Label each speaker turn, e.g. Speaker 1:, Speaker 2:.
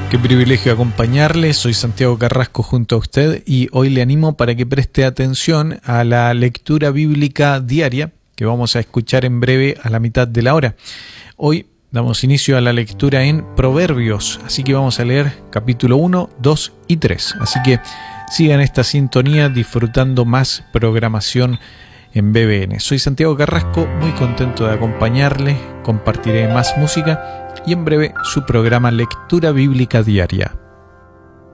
Speaker 1: Qué privilegio acompañarle, soy Santiago Carrasco junto a usted y hoy le animo para que preste atención a la lectura bíblica diaria que vamos a escuchar en breve a la mitad de la hora. Hoy damos inicio a la lectura en Proverbios, así que vamos a leer capítulo 1, 2 y 3. Así que sigan esta sintonía disfrutando más programación en BBN. Soy Santiago Carrasco, muy contento de acompañarle, compartiré más música y en breve su programa Lectura Bíblica Diaria.